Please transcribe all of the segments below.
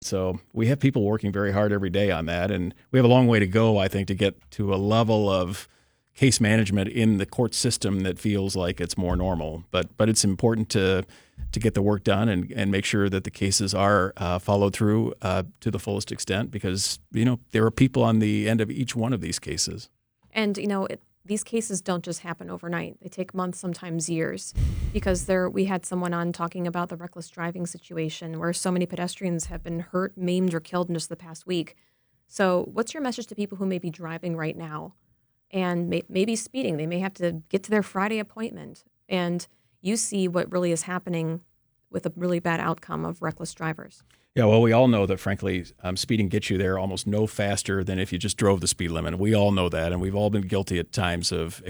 So we have people working very hard every day on that, and we have a long way to go, I think, to get to a level of case management in the court system that feels like it's more normal. But it's important to get the work done and make sure that the cases are followed through to the fullest extent, because there are people on the end of each one of these cases. And these cases don't just happen overnight. They take months, sometimes years, because we had someone on talking about the reckless driving situation where so many pedestrians have been hurt, maimed, or killed in just the past week. So what's your message to people who may be driving right now and maybe speeding? They may have to get to their Friday appointment, and you see what really is happening with a really bad outcome of reckless drivers. Yeah, well, we all know that, frankly, speeding gets you there almost no faster than if you just drove the speed limit. We all know that, and we've all been guilty at times of,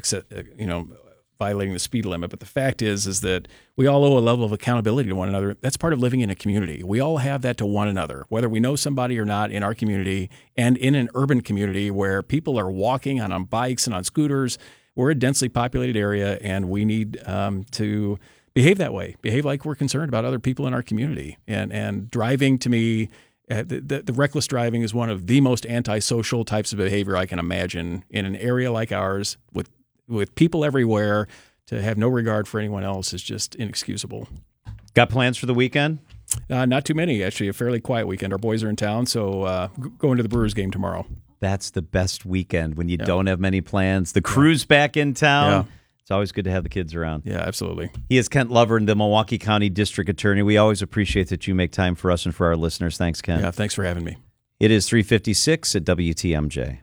violating the speed limit. But the fact is that we all owe a level of accountability to one another. That's part of living in a community. We all have that to one another, whether we know somebody or not in our community and in an urban community where people are walking on bikes and on scooters. We're a densely populated area, and we need to behave that way, behave like we're concerned about other people in our community. And driving, to me, the reckless driving is one of the most antisocial types of behavior I can imagine in an area like ours with people everywhere. To have no regard for anyone else is just inexcusable. Got plans for the weekend? Not too many, actually. A fairly quiet weekend. Our boys are in town, so going to the Brewers game tomorrow. That's the best weekend when you don't have many plans. The crew's back in town. Yeah. It's always good to have the kids around. Yeah, absolutely. He is Kent Lovern, the Milwaukee County District Attorney. We always appreciate that you make time for us and for our listeners. Thanks, Kent. Yeah, thanks for having me. It is 3:56 at WTMJ.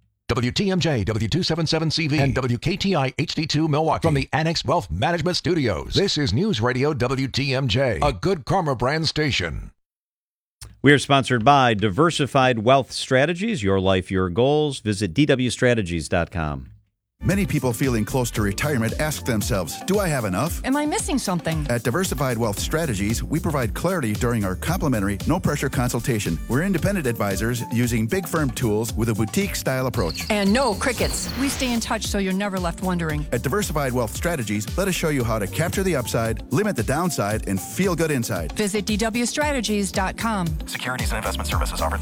WTMJ, W277CV, and WKTI HD2 Milwaukee from the Annex Wealth Management Studios. This is News Radio WTMJ, a Good Karma brand station. We are sponsored by Diversified Wealth Strategies. Your life, your goals. Visit dwstrategies.com. Many people feeling close to retirement ask themselves, do I have enough? Am I missing something? At Diversified Wealth Strategies, we provide clarity during our complimentary, no-pressure consultation. We're independent advisors using big firm tools with a boutique-style approach. And no crickets. We stay in touch so you're never left wondering. At Diversified Wealth Strategies, let us show you how to capture the upside, limit the downside, and feel good inside. Visit dwstrategies.com. Securities and investment services offered through